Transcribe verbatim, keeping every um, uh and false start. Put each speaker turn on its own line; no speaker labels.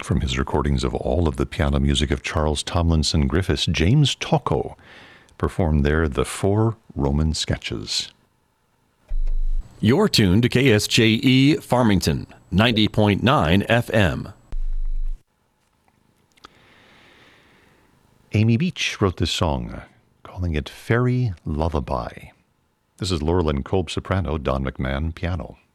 from his recordings of all of the piano music of Charles Tomlinson Griffiths, James Tocco performed there the Four Roman Sketches.
You're tuned to K S J E Farmington, ninety point nine F M.
Amy Beach wrote this song, calling it Fairy Lullaby. This is Laurelyn Kolb soprano, Don McMahon piano.